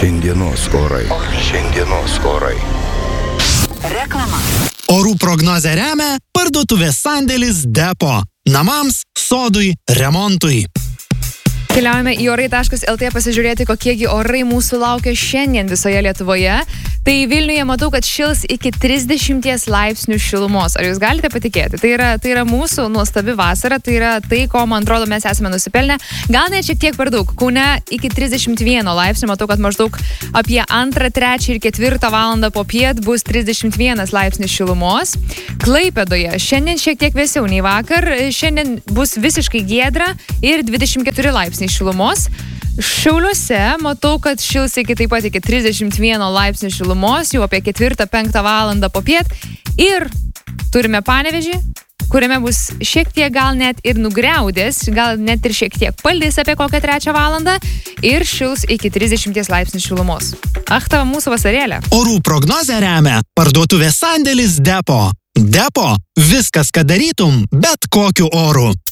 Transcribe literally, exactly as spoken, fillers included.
Šiandienos orai. Šiandienos orai. Reklama. Orų prognozę remia parduotuvės sandėlis Depo. Namams, sodui, remontui. Keliaujame į orai taškas el tė pasižiūrėti, kokiegi orai mūsų laukia šiandien visoje Lietuvoje. Tai Vilniuje matau, kad šils iki trisdešimt laipsnių šilumos. Ar jūs galite patikėti? Tai yra, tai yra mūsų nuostabi vasara, tai yra tai, ko, man atrodo, mes esame nusipelnę. Gal net šiek tiek per daug. Kaune iki trisdešimt vieno laipsnių, matau, kad maždaug apie antrą, trečią ir ketvirtą valandą po piet bus trisdešimt vienas laipsnis šilumos. Klaipėdoje šiandien šiek tiek vėsiau nei vakar. Šiandien bus visiškai giedra ir dvidešimt keturi laipsniai šilumos. Šiauliuose matau, kad šils iki taip pat iki trisdešimt vieno laipsnių šilumos, jau apie ketvirtą, penktą valandą po piet. Ir turime Panevėžį, kuriame bus šiek tiek gal net ir nugriaudės, gal net ir šiek tiek palis apie kokią trečią valandą ir šils iki trisdešimt laipsnių šilumos. Ach, tavo mūsų vasarėlė. Orų prognozę remia parduotuvės sandėlis Depo. Depo – viskas, ką darytum, bet kokiu oru.